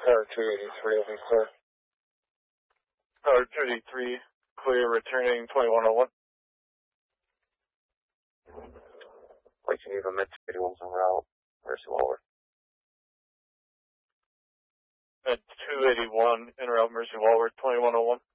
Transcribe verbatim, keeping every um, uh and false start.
Tower two eighty-three will be clear. Tower two eighty-three, clear, returning twenty-one oh one. Like you need a mid two eighty-ones en route. Mercy Wahlworth. At two eighty-one, en route Mercy Wahlworth, twenty-one oh one.